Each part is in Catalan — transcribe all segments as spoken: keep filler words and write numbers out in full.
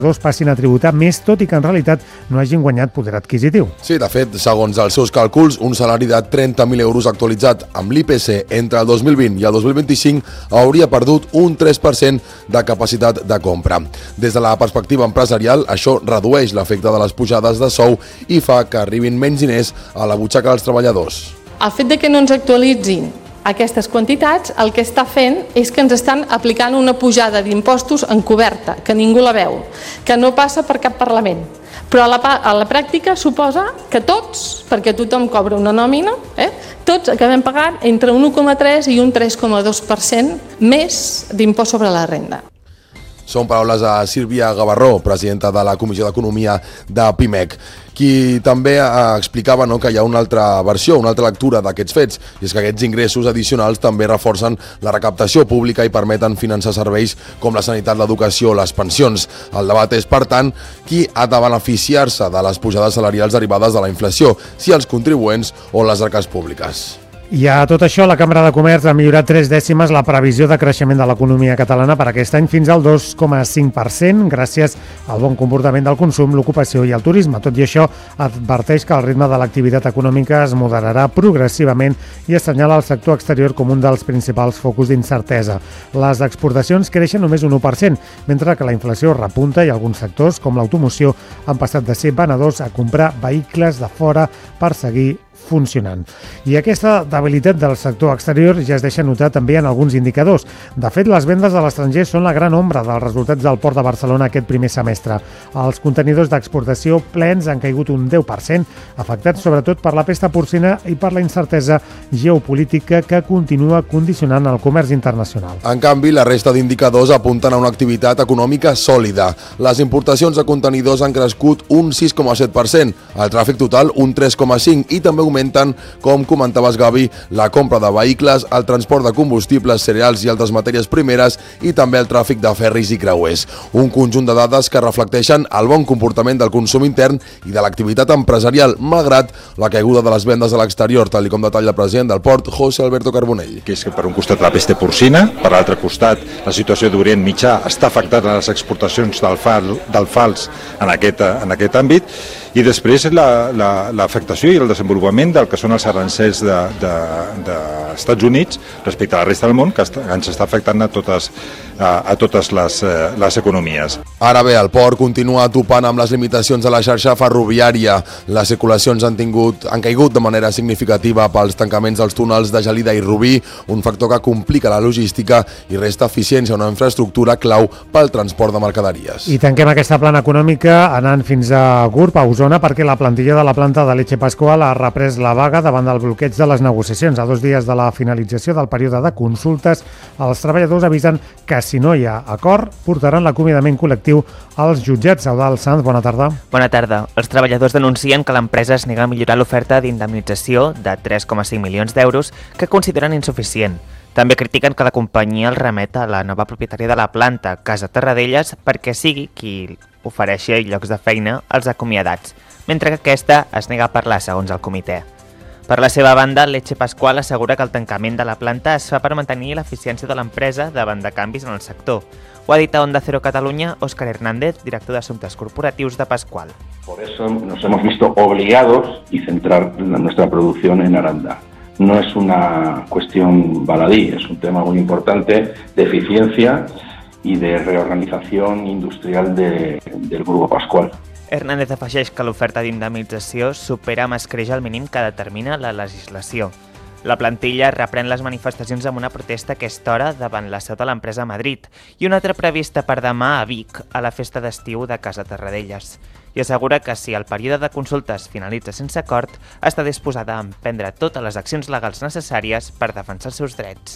dos passin a tributar més, tot i que en realitat no hagin guanyat poder adquisitiu. Sí, de fet, segons els seus càlculs, un salari de trenta mil euros actualitzat amb l'I P C entre el dos mil vint i el dos mil vint-i-cinc hauria perdut un tres per cent de capacitat de compra. Des de la perspectiva empresarial, això redueix l'efecte de les pujades de sou i fa que arribin menys diners a la butxaca dels treballadors. El fet de que no ens actualitzin aquestes quantitats el que està fent és que ens estan aplicant una pujada d'impostos encoberta, que ningú la veu, que no passa per cap Parlament. Però a la, a la pràctica suposa que tots, perquè tothom cobra una nòmina, eh, tots acabem pagant entre un u coma tres i un tres coma dos per cent més d'impost sobre la renda. Són paraules a Sílvia Gavarró, presidenta de la Comissió d'Economia de Pimec, qui també explicava no, que hi ha una altra versió, una altra lectura d'aquests fets, i és que aquests ingressos addicionals també reforcen la recaptació pública i permeten finançar serveis com la sanitat, l'educació o les pensions. El debat és, per tant, qui ha de beneficiar-se de les pujades salarials derivades de la inflació, si els contribuents o les arques públiques. I a tot això, la Cambra de Comerç ha millorat tres dècimes la previsió de creixement de l'economia catalana per aquest any fins al dos coma cinc per cent, gràcies al bon comportament del consum, l'ocupació i el turisme. Tot i això, adverteix que el ritme de l'activitat econòmica es moderarà progressivament i assenyala el sector exterior com un dels principals focus d'incertesa. Les exportacions creixen només un u per cent, mentre que la inflació repunta i alguns sectors, com l'automoció, han passat de ser venedors a comprar vehicles de fora per seguir funcionant. I aquesta debilitat del sector exterior ja es deixa notar també en alguns indicadors. De fet, les vendes a l'estranger són la gran ombra dels resultats del Port de Barcelona aquest primer semestre. Els contenidors d'exportació plens han caigut un deu per cent, afectats sobretot per la pesta porcina i per la incertesa geopolítica que continua condicionant el comerç internacional. En canvi, la resta d'indicadors apunten a una activitat econòmica sòlida. Les importacions de contenidors han crescut un sis coma set per cent, el tràfic total un tres coma cinc per cent i també augmenten, com comentaves Gavi, la compra de vehicles, el transport de combustibles, cereals i altres matèries primeres i també el tràfic de ferris i creuers. Un conjunt de dades que reflecteixen el bon comportament del consum intern i de l'activitat empresarial, malgrat la caiguda de les vendes a l'exterior, tal com detalla el president del port, José Alberto Carbonell. Que és que per un costat la pesta porcina, per l'altre costat la situació d'Orient Mitjà està afectant a les exportacions del, fal, del fals en aquest, en aquest àmbit, i després l'afectació la, la, i el desenvolupament del que són els arancels dels de, de, de Estats Units respecte a la resta del món, que està, ens està afectant a totes, a, a totes les, les economies. Ara bé, el port continua topant amb les limitacions de la xarxa ferroviària. Les circulacions han, tingut, han caigut de manera significativa pels tancaments dels túnels de Gelida i Rubí, un factor que complica la logística i resta eficiència a una infraestructura clau pel transport de mercaderies. I tanquem aquesta plana econòmica anant fins a Gurb, a Osona, perquè la plantilla de la planta de Leche Pascual ha reprès la vaga davant del bloqueig de les negociacions. A dos dies de la finalització del període de consultes, els treballadors avisen que si no hi ha acord, portaran l'acomiadament col·lectiu als jutjats. Eudald Sanz, bona tarda. Bona tarda. Els treballadors denuncien que l'empresa es nega a millorar l'oferta d'indemnització de tres coma cinc milions d'euros que consideren insuficient. També critiquen que la companyia el remet a la nova propietària de la planta, Casa Terradellas, perquè sigui qui ofereixi llocs de feina als acomiadats, mentre que aquesta es nega a parlar, segons el comitè. Per la seva banda, Leche Pascual assegura que el tancament de la planta es fa per mantenir l'eficiència de l'empresa davant de canvis en el sector. Ho ha dit a Onda Cero Catalunya Óscar Hernández, director d'Assumptes Corporatius de Pascual. Por eso nos hemos visto obligados y centrar nuestra producción en Aranda. No es una cuestión baladí, es un tema muy importante de eficiencia y de reorganización industrial de, del Grupo Pascual. Hernández afegeix que l'oferta d'indemnització supera amb escreix el mínim que determina la legislació. La plantilla reprèn les manifestacions amb una protesta aquesta hora davant la seu de l'empresa a Madrid i una altra prevista per demà a Vic, a la festa d'estiu de Casa Terradellas. I assegura que si el període de consultes finalitza sense acord, està disposada a emprendre totes les accions legals necessàries per defensar els seus drets.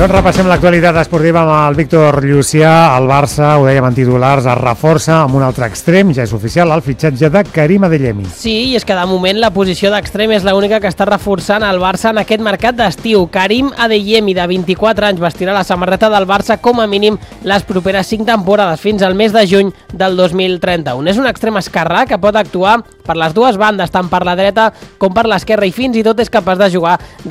Doncs repassem l'actualitat esportiva amb el Víctor Llucià. El Barça, ho dèiem en titulars, es reforça amb un altre extrem. Ja és oficial el fitxatge de Karim Adeyemi. Sí, i és que de moment la posició d'extrem és l'única que està reforçant el Barça en aquest mercat d'estiu. Karim Adeyemi, de vint-i-quatre anys, vestirà la samarreta del Barça com a mínim les properes cinc temporades, fins al mes de juny del dos mil trenta-u. És un extrem esquerrà que pot actuar per les dues bandes, tant per la dreta com per l'esquerra, i fins i tot és capaç de jugar